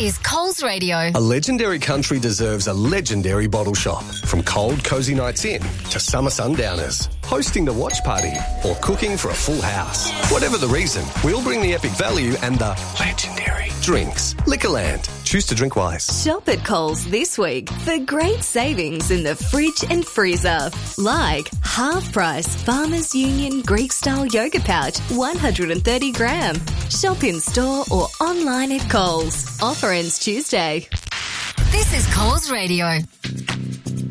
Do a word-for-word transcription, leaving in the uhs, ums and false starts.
is Coles Radio. A legendary country deserves a legendary bottle shop. From cold, cosy nights in to summer sundowners, hosting the watch party or cooking for a full house. Whatever the reason, we'll bring the epic value and the legendary drinks. Liquorland. Choose to drink wise. Shop at Coles this week for great savings in the fridge and freezer. Like half price Farmers Union Greek-style yogurt pouch, one hundred thirty gram. Shop in store or online at Coles. Offer ends Tuesday. This is Coles Radio.